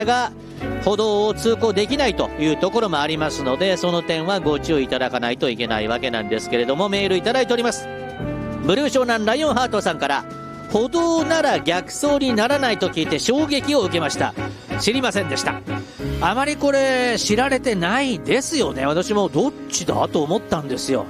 が歩道を通行できないというところもありますので、その点はご注意いただかないといけないわけなんですけれども、メールいただいております。ブルー湘南ライオンハートさんから、歩道なら逆走にならないと聞いて衝撃を受けました。知りませんでした。あまりこれ知られてないですよね。私もどっちだと思ったんですよ。